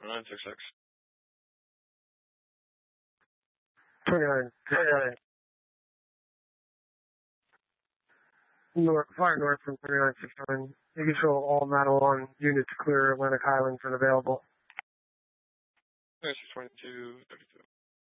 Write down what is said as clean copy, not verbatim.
966. 29. Fire north from 2969. You control all Model 1 units clear Atlantic Highlands and available. 622, 32.